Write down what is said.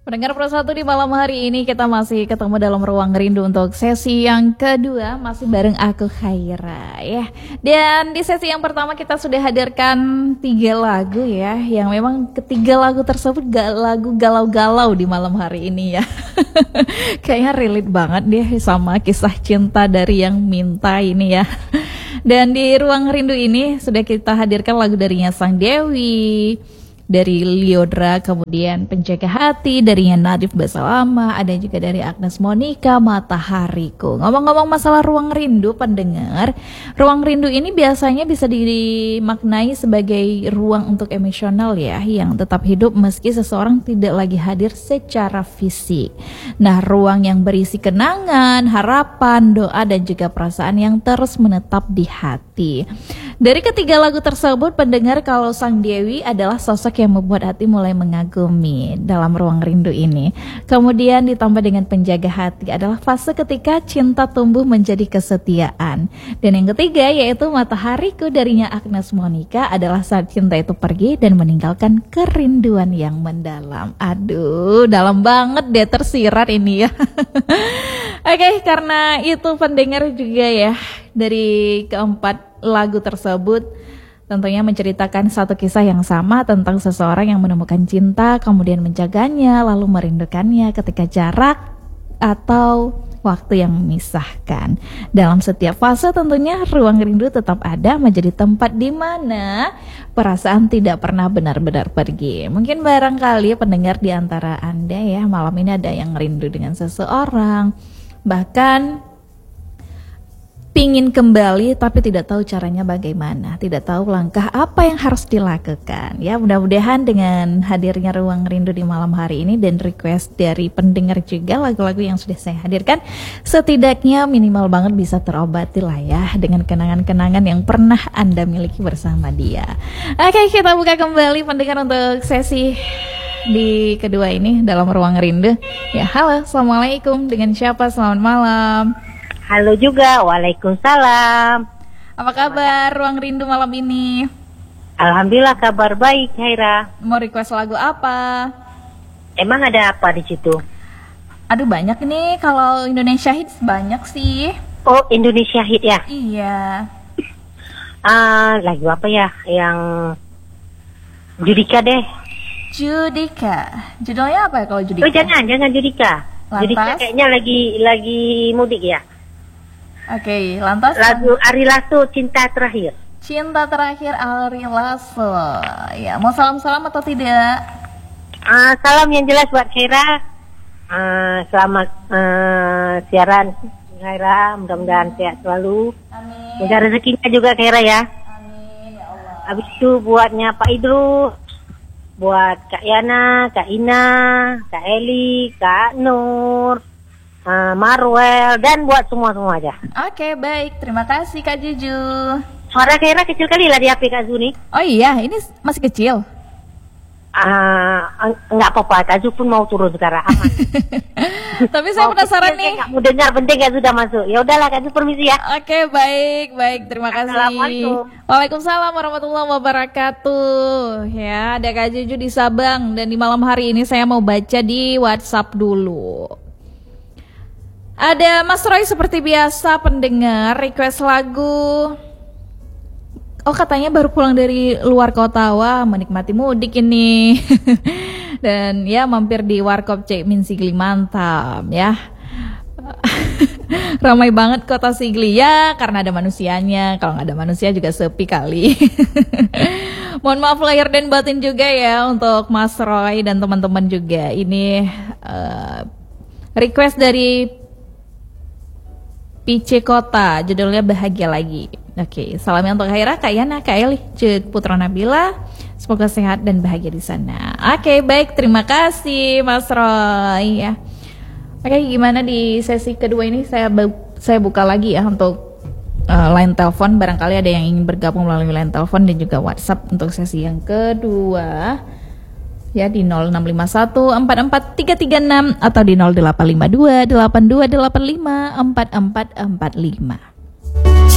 Pendengar Persatu, di malam hari ini kita masih ketemu dalam Ruang Rindu untuk sesi yang kedua, masih bareng aku Khaira ya. Dan di sesi yang pertama kita sudah hadirkan 3 lagu ya, yang memang ketiga lagu tersebut lagu galau-galau di malam hari ini ya. Kayaknya relate banget deh sama kisah cinta dari yang minta ini ya. Dan di Ruang Rindu ini sudah kita hadirkan lagu darinya Sang Dewi, dari Lyodra, kemudian Penjaga Hati darinya Nadif Basalama, ada juga dari Agnes Monica, Matahariku. Ngomong-ngomong masalah ruang rindu, pendengar, ruang rindu ini biasanya bisa dimaknai sebagai ruang untuk emosional ya, yang tetap hidup meski seseorang tidak lagi hadir secara fisik. Nah, ruang yang berisi kenangan, harapan, doa, dan juga perasaan yang terus menetap di hati. Dari ketiga lagu tersebut, pendengar, kalau Sang Dewi adalah sosok yang membuat hati mulai mengagumi dalam ruang rindu ini. Kemudian ditambah dengan Penjaga Hati adalah fase ketika cinta tumbuh menjadi kesetiaan. Dan yang ketiga yaitu Matahariku darinya Agnes Monica adalah saat cinta itu pergi dan meninggalkan kerinduan yang mendalam. Aduh, dalam banget deh, tersirat ini ya. Oke, karena itu pendengar juga ya, dari keempat lagu tersebut tentunya menceritakan satu kisah yang sama tentang seseorang yang menemukan cinta, kemudian menjaganya, lalu merindukannya ketika jarak atau waktu yang memisahkan. Dalam setiap fase tentunya ruang rindu tetap ada, menjadi tempat di mana perasaan tidak pernah benar-benar pergi. Mungkin barangkali pendengar di antara Anda ya, malam ini ada yang rindu dengan seseorang, bahkan pingin kembali tapi tidak tahu caranya bagaimana, tidak tahu langkah apa yang harus dilakukan. Ya, mudah-mudahan dengan hadirnya Ruang Rindu di malam hari ini dan request dari pendengar juga, lagu-lagu yang sudah saya hadirkan setidaknya minimal banget bisa terobati lah ya dengan kenangan-kenangan yang pernah Anda miliki bersama dia. Oke, kita buka kembali pendengar untuk sesi di kedua ini dalam Ruang Rindu. Ya, halo, assalamualaikum, dengan siapa? Selamat malam. Halo juga, waalaikumsalam. Apa kabar Ruang Rindu malam ini? Alhamdulillah kabar baik, Khaira. Mau request lagu apa? Emang ada apa di situ? Aduh, banyak nih, kalau Indonesia Hits banyak sih. Oh, Indonesia Hit ya? Iya. Lagu apa ya? Yang Judika deh. Judika. Judulnya apa ya kalau Judika? Oh, jangan Judika. Lantas? Judika kayaknya lagi mudik ya. Oke, lantas lagu Ari Lasso, Cinta Terakhir. Cinta Terakhir Ari Lasso. Ya, mau salam-salam atau tidak? Salam yang jelas buat Khaira. Selamat siaran Khaira, mudah-mudahan sehat selalu. Amin. Jaga rezekinya juga Khaira ya. Amin ya Allah. Habis itu buatnya Pak Idrus, buat Kak Yana, Kak Ina, Kak Eli, Kak Nur, Marwel, dan buat semua aja. Oke, baik, terima kasih Kak Juju. Suara Khaira kecil kali lah di HP Kak Zuni. Oh iya, ini masih kecil. Enggak apa-apa, Kak Zu pun mau turun sekarang, aman. Tapi saya penasaran nih. Nggak mau dengar, penting Kak sudah masuk. Ya udahlah Kak Zu, permisi ya. Oke, baik, terima kasih. Assalamualaikum. Waalaikumsalam warahmatullahi wabarakatuh. Ya, ada Kak Juju di Sabang, dan di malam hari ini saya mau baca di WhatsApp dulu. Ada Mas Roy seperti biasa, pendengar request lagu. Oh, katanya baru pulang dari luar kota, wah menikmati mudik ini. Dan ya mampir di Warkop Cek Min Sigli, mantap ya. Ramai banget kota Sigli ya, karena ada manusianya. Kalau nggak ada manusia juga sepi kali. Mohon maaf lahir dan batin juga ya untuk Mas Roy dan teman-teman juga. Ini request dari PC Kota, judulnya Bahagia Lagi. Oke, salamnya untuk Khaira, Kak Yana, Kak Eli, Cud Putra Nabila. Semoga sehat dan bahagia di sana. Oke, baik, terima kasih Mas Roy ya. Oke, gimana di sesi kedua ini saya buka lagi ya untuk line telepon. Barangkali ada yang ingin bergabung melalui line telepon dan juga WhatsApp untuk sesi yang kedua. Ya, di 0651 44336 atau di 0852 8285 4445.